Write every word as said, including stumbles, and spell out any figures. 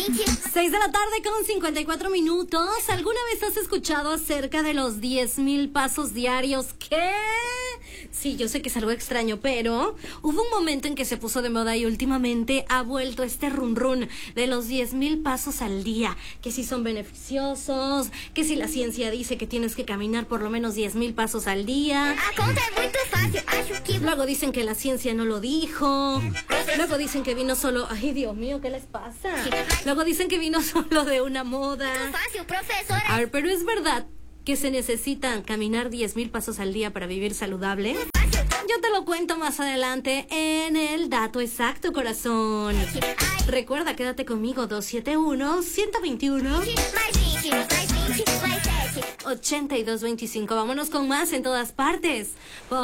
seis de la tarde con cincuenta y cuatro minutos. ¿Alguna vez has escuchado acerca de los diez mil pasos diarios? ¿Qué? Sí, yo sé que es algo extraño, pero hubo un momento en que se puso de moda y últimamente ha vuelto este run run de los diez mil pasos al día, que si son beneficiosos, que si la ciencia dice que tienes que caminar por lo menos diez mil pasos al día. Luego dicen que la ciencia no lo dijo. Luego dicen que vino solo... Ay, Dios mío, ¿qué les pasa? Luego dicen que vino solo de una moda. A ver, pero es verdad que se necesitan caminar diez mil pasos al día para vivir saludable. Yo te lo cuento más adelante en el dato exacto, corazón. Recuerda, quédate conmigo, dos siete uno, uno dos uno, ocho dos dos cinco. Vámonos con más en todas partes.